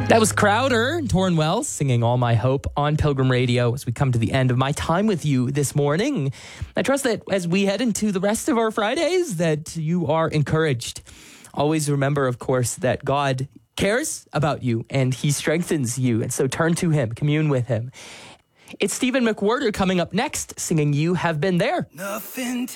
That was Crowder and Torrin Wells singing All My Hope on Pilgrim Radio as we come to the end of my time with you this morning. I trust that as we head into the rest of our Fridays that you are encouraged. Always remember, of course, that God cares about you and he strengthens you. And so turn to him, commune with him. It's Stephen McWhirter coming up next singing You Have Been There. Nothing